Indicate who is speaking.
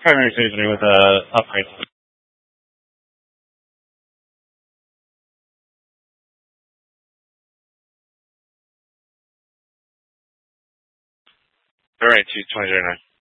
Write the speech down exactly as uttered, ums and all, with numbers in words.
Speaker 1: primary surgery with a upright.
Speaker 2: All right, two twenty nine.